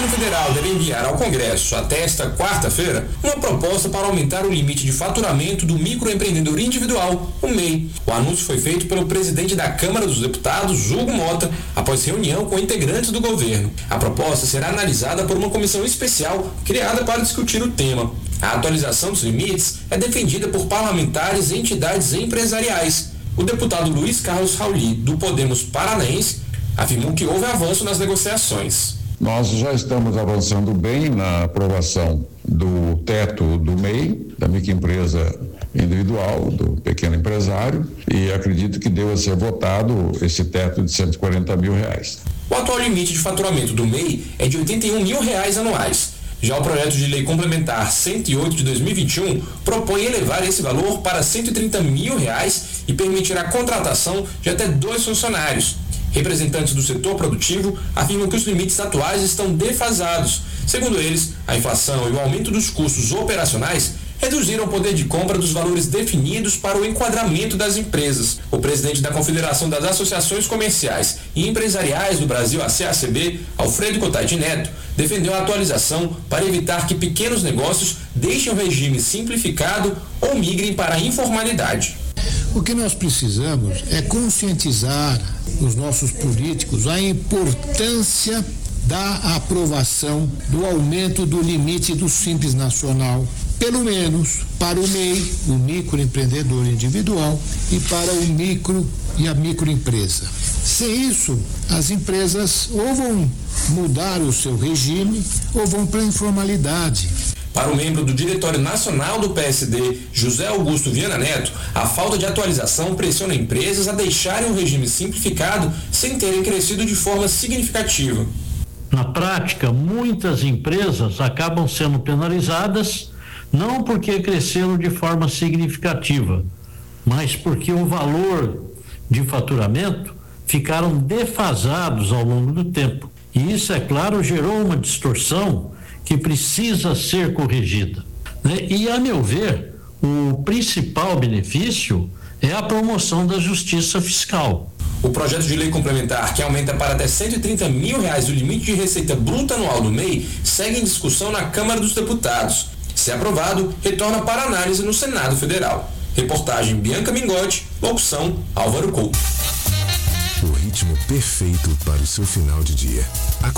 governo federal deve enviar ao Congresso até esta quarta-feira uma proposta para aumentar o limite de faturamento do microempreendedor individual, o MEI. O anúncio foi feito pelo presidente da Câmara dos Deputados, Hugo Mota, após reunião com integrantes do governo. A proposta será analisada por uma comissão especial criada para discutir o tema. A atualização dos limites é defendida por parlamentares e entidades empresariais. O deputado Luiz Carlos Rauli, do Podemos Paranaense, afirmou que houve avanço nas negociações. Nós já estamos avançando bem na aprovação do teto do MEI, da microempresa individual, do pequeno empresário, e acredito que deva ser votado esse teto de R$140 mil. O atual limite de faturamento do MEI é de R$81 mil anuais. Já o projeto de lei complementar 108 de 2021 propõe elevar esse valor para R$130 mil e permitirá a contratação de até 2 funcionários. Representantes do setor produtivo afirmam que os limites atuais estão defasados. Segundo eles, a inflação e o aumento dos custos operacionais reduziram o poder de compra dos valores definidos para o enquadramento das empresas. O presidente da Confederação das Associações Comerciais e Empresariais do Brasil, a CACB, Alfredo Cotati Neto, defendeu a atualização para evitar que pequenos negócios deixem o regime simplificado ou migrem para a informalidade. O que nós precisamos é conscientizar os nossos políticos a importância da aprovação do aumento do limite do Simples Nacional, pelo menos para o MEI, o microempreendedor individual, e para o micro e a microempresa. Sem isso, as empresas ou vão mudar o seu regime ou vão para a informalidade. Para o membro do Diretório Nacional do PSD, José Augusto Viana Neto, a falta de atualização pressiona empresas a deixarem o regime simplificado sem terem crescido de forma significativa. Na prática, muitas empresas acabam sendo penalizadas não porque cresceram de forma significativa, mas porque o valor de faturamento ficaram defasados ao longo do tempo. E isso, é claro, gerou uma distorção que precisa ser corrigida, né? E, a meu ver, o principal benefício é a promoção da justiça fiscal. O projeto de lei complementar, que aumenta para até R$130 mil o limite de receita bruta anual do MEI, segue em discussão na Câmara dos Deputados. Se aprovado, retorna para análise no Senado Federal. Reportagem Bianca Mingotti, locução Álvaro Couto. O ritmo perfeito para o seu final de dia.